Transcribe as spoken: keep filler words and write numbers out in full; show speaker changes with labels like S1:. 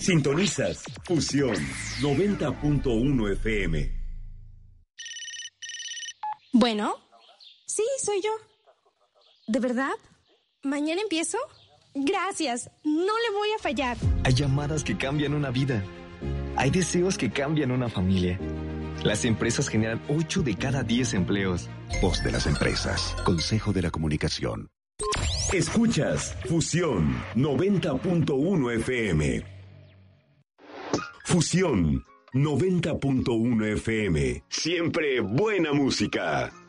S1: Sintonizas Fusión noventa punto uno F M.
S2: Bueno, sí, soy yo. ¿De verdad? ¿Mañana empiezo? Gracias, no le voy a fallar.
S3: Hay llamadas que cambian una vida. Hay deseos que cambian una familia. Las empresas generan ocho de cada diez empleos.
S4: Voz de las empresas. Consejo de la Comunicación.
S1: Escuchas Fusión noventa punto uno F M. Fusión noventa punto uno F M. Siempre buena música.